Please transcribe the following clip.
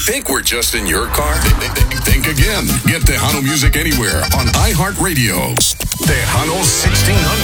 Think we're just in your car? Think again. Get Tejano music anywhere on iHeartRadio. Tejano 1600.